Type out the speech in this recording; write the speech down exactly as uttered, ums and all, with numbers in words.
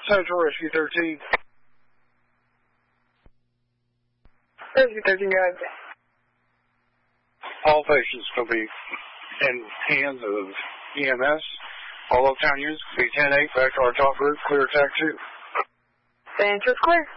Central Rescue thirteen. Rescue thirteen, guys. All patients will be in hands of E M S. All uptown units will be ten eight back to our top route, clear attack two. Central's clear.